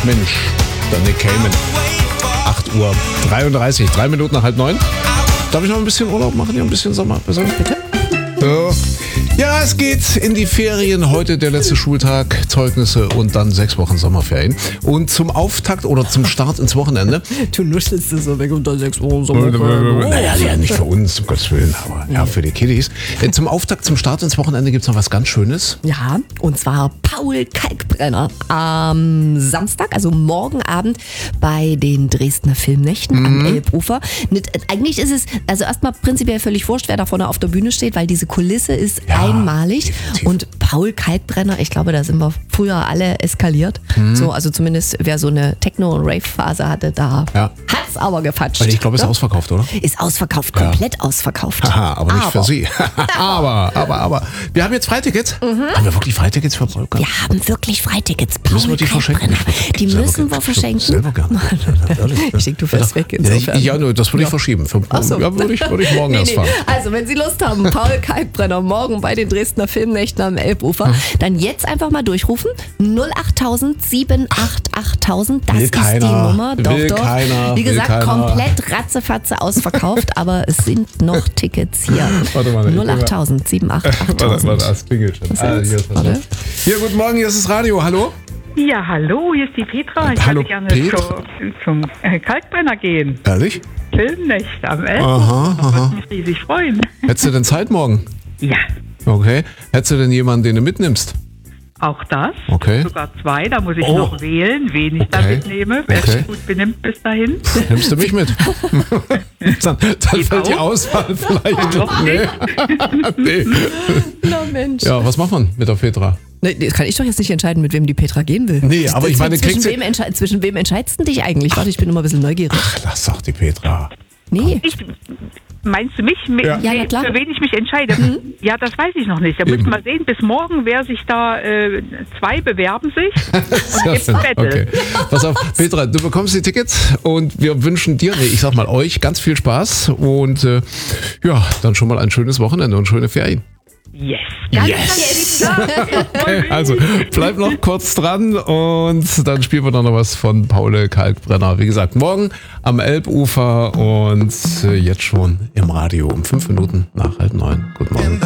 Mensch, der Nick Cayman. 8:33 Uhr, 3 Minuten nach 8:30. Darf ich noch ein bisschen Urlaub machen? Ja, ein bisschen Sommer. Was soll ich bitte? Ja, es geht in die Ferien. Heute der letzte Schultag, Zeugnisse und dann 6 Wochen Sommerferien. Und zum Auftakt oder zum Start ins Wochenende. Du nuschelst es so weg unter 6 Wochen Sommerferien. Naja, ja, nicht für uns, um Gottes Willen, aber ja, für die Kiddies. Zum Auftakt, zum Start ins Wochenende gibt es noch was ganz Schönes. Ja, und zwar Paul Kalkbrenner am Samstag, also morgen Abend bei den Dresdner Filmnächten am Elbufer. Eigentlich ist es also erstmal prinzipiell völlig wurscht, wer da vorne auf der Bühne steht, weil diese Kulisse ist einmalig. Definitiv. Und Paul Kalkbrenner, ich glaube, da sind wir früher alle eskaliert. So, also zumindest wer so eine Techno- und Rave-Phase hatte, da hat's aber gefatscht. Weil ich glaube, es ist ausverkauft, oder? Ist ausverkauft, komplett ausverkauft. Haha, aber nicht für Sie. aber. Wir haben jetzt Freitickets. Haben wir wirklich Freitickets für Paul Kalkbrenner? Wir haben wirklich Freitickets. Paul Müssen wir die verschenken? Kalkbrenner. Die müssen wir verschenken. Selber gerne. Ich denke, du fährst weg insofern. Ja, nur das würde ich verschieben. Ach so. Ja, würde ich morgen erst fahren. Also, wenn Sie Lust haben, Paul Kalkbrenner morgen bei den Dresdner Filmnächten am Elbufer, dann jetzt einfach mal durchrufen. 08000 788 Das ist die Nummer. Doch. Wie gesagt, komplett ratzefatze ausverkauft, aber es sind noch Tickets hier. Warte mal. 08000 788 Warte, das klingelt schon. Hier, guten Morgen, hier ist das Radio. Hallo? Ja, hallo, hier ist die Petra. Ich Hallo, würde gerne Petra. zum Kalkbrenner gehen. Ehrlich? Filmnächte am 11. Aha. Da würde mich riesig freuen. Hättest du denn Zeit morgen? Ja, Okay. Hättest du denn jemanden, den du mitnimmst? auch das. Okay. Sogar 2. Da muss ich noch wählen, wen ich da Okay. mitnehme. Wer Okay. sich gut benimmt bis dahin. Nimmst du mich mit? dann fällt die auch. Auswahl vielleicht. Noch Nee. Nee. Na Mensch. Ja, was macht man mit der Petra? Nee, das kann ich doch jetzt nicht entscheiden, mit wem die Petra gehen will. Nee, aber ich meine, zwischen wem entscheidest du dich eigentlich? Warte, ich bin immer ein bisschen neugierig. Lass doch die Petra. Nee. Meinst du mich? Ja. Ja, na klar. Für wen ich mich entscheide? Ja, das weiß ich noch nicht. Da müssen wir mal sehen. Bis morgen, wer sich da 2 bewerben sich. Und gibt's ein Battle. Okay. Pass auf, Petra, du bekommst die Tickets und wir wünschen dir, ich sag mal euch, ganz viel Spaß und dann schon mal ein schönes Wochenende und schöne Ferien. Yes. Okay, also bleib noch kurz dran und dann spielen wir noch was von Paul Kalkbrenner. Wie gesagt, morgen am Elbufer und jetzt schon im Radio um 5 Minuten nach 8:30. Guten Morgen.